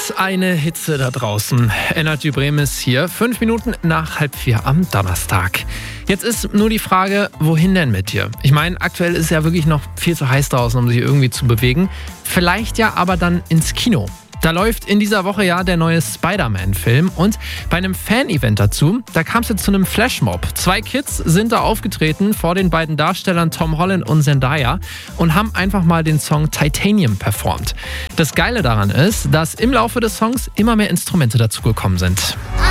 Was eine Hitze da draußen. Energy Bremen ist hier, 5 Minuten nach 3:30 am Donnerstag. Jetzt ist nur die Frage, wohin denn mit dir? Ich meine, aktuell ist es ja wirklich noch viel zu heiß draußen, um sich irgendwie zu bewegen. Vielleicht ja aber dann ins Kino. Da läuft in dieser Woche ja der neue Spider-Man-Film und bei einem Fan-Event dazu, da kam es jetzt zu einem Flashmob. 2 Kids sind da aufgetreten vor den beiden Darstellern Tom Holland und Zendaya und haben einfach mal den Song Titanium performt. Das Geile daran ist, dass im Laufe des Songs immer mehr Instrumente dazugekommen sind.